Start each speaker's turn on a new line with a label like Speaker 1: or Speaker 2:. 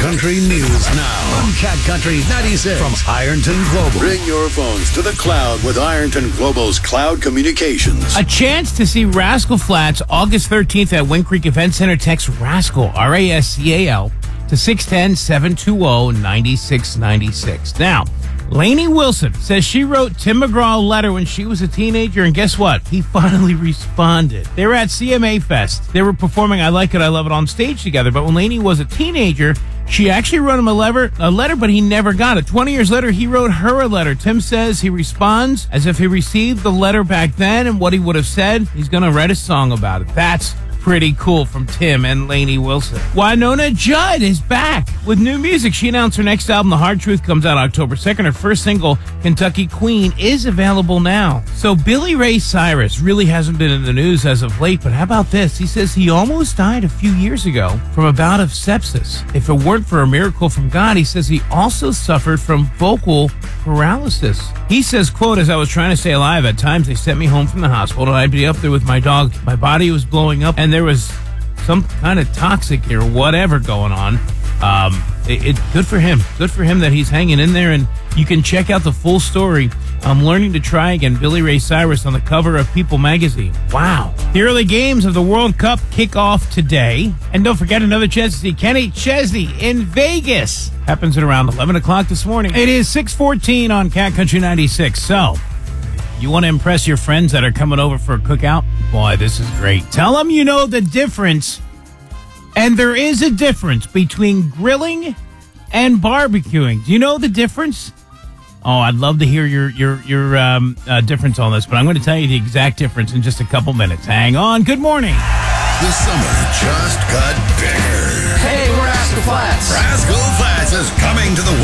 Speaker 1: Country News Now on Cat Country 96 from Ironton Global. Bring your phones to the cloud with Ironton Global's Cloud Communications.
Speaker 2: A chance to see Rascal Flatts August 13th at Wind Creek Event Center. Text Rascal, R-A-S-C-A-L, to 610-720-9696. Now, Lainey Wilson says she wrote Tim McGraw a letter when she was a teenager, and guess what? He finally responded. They were at CMA Fest. They were performing I Like It, I Love It on stage together, but when Lainey was a teenager, she actually wrote him a letter, but he never got it. 20 years later, he wrote her a letter. Tim says he responds as if he received the letter back then and what he would have said. He's going to write a song about it. That's pretty cool from Tim and Lainey Wilson. Wynonna Judd is back with new music. She announced her next album, The Hard Truth, comes out October 2nd. Her first single, Kentucky Queen, is available now. So Billy Ray Cyrus really hasn't been in the news as of late, but how about this? He says he almost died a few years ago from a bout of sepsis. If it weren't for a miracle from God, he says he also suffered from vocal paralysis. He says, quote, as I was trying to stay alive, at times they sent me home from the hospital and I'd be up there with my dog. My body was blowing up and there was some kind of toxic or whatever going on. Good for him. Good for him that he's hanging in there. And you can check out the full story. I'm learning to try again. Billy Ray Cyrus on the cover of People magazine. Wow. The early games of the World Cup kick off today. And don't forget, another chance to see Kenny Chesney in Vegas. Happens at around 11 o'clock this morning. It is 6:14 on Cat Country 96. So, you want to impress your friends that are coming over for a cookout? Boy, this is great. Tell them you know the difference. And there is a difference between grilling and barbecuing. Do you know the difference? Oh, I'd love to hear your difference on this, but I'm going to tell you the exact difference in just a couple minutes. Hang on. Good morning.
Speaker 1: The summer just got bigger.
Speaker 3: Hey, we're Rascal Flatts.
Speaker 1: Rascal Flatts is coming to the